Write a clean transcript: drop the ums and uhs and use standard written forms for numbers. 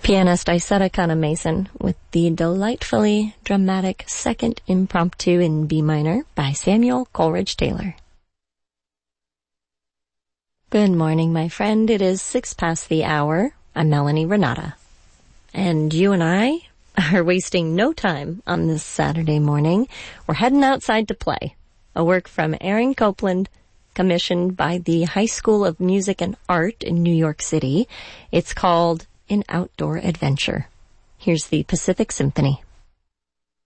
Pianist Isetta Kana Mason with the delightfully dramatic Second Impromptu in B minor by Samuel Coleridge Taylor. Good morning, my friend. It is 6 past the hour. I'm Melanie Renata. And you and I are wasting no time on this Saturday morning. We're heading outside to play. A work from Aaron Copland, commissioned by the High School of Music and Art in New York City. It's called An Outdoor Adventure. Here's the Pacific Symphony.